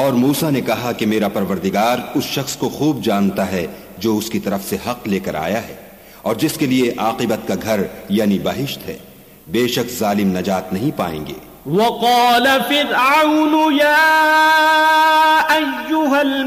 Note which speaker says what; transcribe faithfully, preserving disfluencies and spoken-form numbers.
Speaker 1: और मूसा ने कहा कि मेरा परवरदिगार उस शख्स को खूब जानता है जो उसकी तरफ से हक लेकर आया है और जिसके लिए आकिबत का घर यानी बहिश्त है। बेशक जालिम नजात नहीं पाएंगे।
Speaker 2: वक़ाल फ़िरऔन या अय्युहल